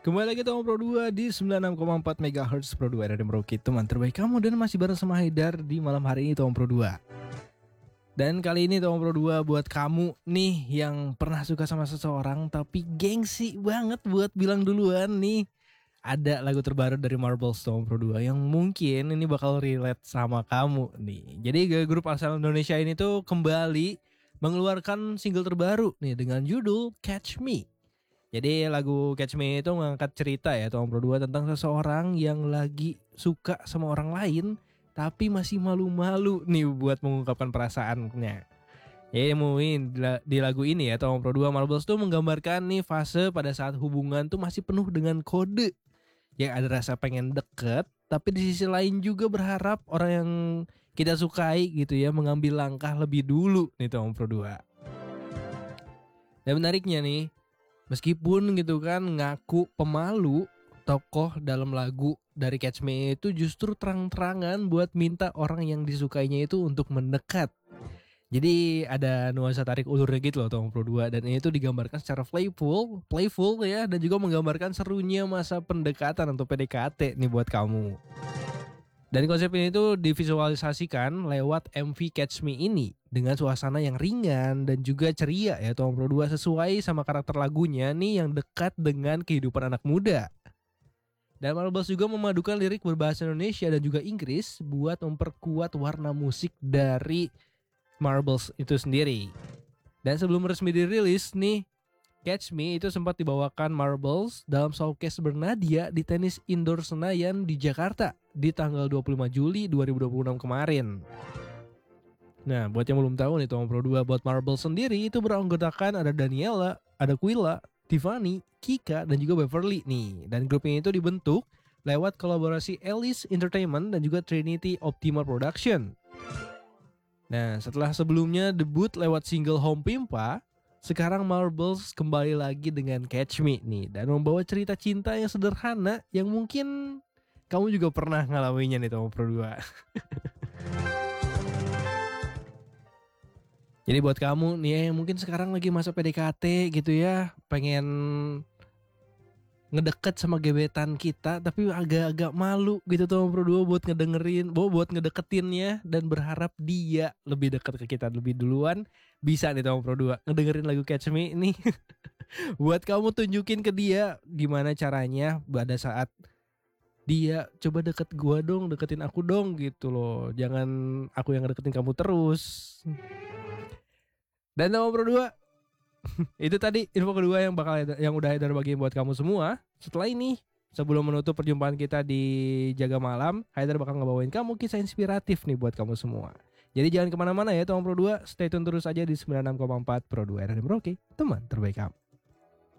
Kembali lagi Tom Pro 2 di 96,4 MHz Pro 2 RRD Merauke, teman terbaik kamu, dan masih bareng sama Haidar di malam hari ini Tom Pro 2. Dan kali ini Tom Pro 2 buat kamu nih yang pernah suka sama seseorang tapi gengsi banget buat bilang duluan nih. Ada lagu terbaru dari Marbles Tom Pro 2 yang mungkin ini bakal relate sama kamu nih. Jadi grup asal Indonesia ini tuh kembali mengeluarkan single terbaru nih dengan judul Catch Me. Jadi lagu Catch Me itu mengangkat cerita ya Tom Pro 2 tentang seseorang yang lagi suka sama orang lain tapi masih malu-malu nih buat mengungkapkan perasaannya. Ya mungkin di lagu ini ya Tom Pro 2 Marbles tuh menggambarkan nih fase pada saat hubungan tuh masih penuh dengan kode. Yang ada rasa pengen deket, tapi di sisi lain juga berharap orang yang kita sukai gitu ya mengambil langkah lebih dulu nih Tom Pro 2. Dan menariknya nih, meskipun gitu kan ngaku pemalu, tokoh dalam lagu dari Catch Me itu justru terang-terangan buat minta orang yang disukainya itu untuk mendekat. Jadi ada nuansa tarik ulurnya gitu loh Tom Pro 2, dan ini tuh digambarkan secara playful ya, dan juga menggambarkan serunya masa pendekatan atau PDKT nih buat kamu. Dan konsep ini tuh divisualisasikan lewat MV Catch Me ini dengan suasana yang ringan dan juga ceria ya Tom Pro 2, sesuai sama karakter lagunya nih yang dekat dengan kehidupan anak muda. Dan Marbles juga memadukan lirik berbahasa Indonesia dan juga Inggris buat memperkuat warna musik dari Marbles itu sendiri. Dan sebelum resmi dirilis nih, Catch Me itu sempat dibawakan Marbles dalam showcase Bernadia di tenis indoor Senayan di Jakarta di tanggal 25 Juli 2026 kemarin. Nah, buat yang belum tahu nih Tom Pro 2, buat Marbles sendiri itu beranggotakan ada Daniela, ada Quilla, Tiffany, Kika, dan juga Beverly nih. Dan grup ini itu dibentuk lewat kolaborasi Alice Entertainment dan juga Trinity Optimal Production. Nah, setelah sebelumnya debut lewat single Home Pimpa, sekarang Marbles kembali lagi dengan Catch Me nih, dan membawa cerita cinta yang sederhana yang mungkin kamu juga pernah ngalaminnya nih Tom Pro 2. Jadi buat kamu nih yang mungkin sekarang lagi masa PDKT gitu ya, pengen ngedeket sama gebetan kita tapi agak-agak malu gitu Tom Pro 2 buat buat ngedeketinnya, dan berharap dia lebih dekat ke kita lebih duluan, bisa nih Tom Pro 2 ngedengerin lagu Catch Me ini. Buat kamu tunjukin ke dia gimana caranya pada saat dia coba deket gua dong, deketin aku dong gitu loh, jangan aku yang deketin kamu terus. Dan Tom Pro 2, itu tadi info kedua yang udah Haidar bagiin buat kamu semua. Setelah ini, sebelum menutup perjumpaan kita di Jaga Malam, Haidar bakal ngebawain kamu kisah inspiratif nih buat kamu semua. Jadi jangan kemana-mana ya Tom Pro 2, stay tune terus aja di 96,4 Pro 2 RRD Merauke, teman terbaik kamu.